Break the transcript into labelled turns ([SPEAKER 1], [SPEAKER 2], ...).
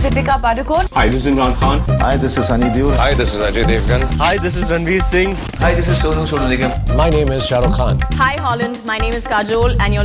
[SPEAKER 1] Deepika Padukone.
[SPEAKER 2] Hi, this is Imran Khan.
[SPEAKER 3] Hi, this is Sunny Deol.
[SPEAKER 4] Hi, this is Ajay Devgan.
[SPEAKER 5] Hi, this is Ranveer Singh.
[SPEAKER 6] Hi, this is Sonu Nigam.
[SPEAKER 7] My name is Shah Rukh Khan.
[SPEAKER 8] Hi Holland, my name is Kajol and you're